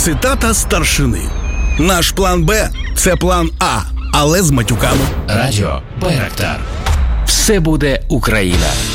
Цитата старшини. Наш план Б – це план А, але з матюками. Радіо Байрактар. Все буде Україна.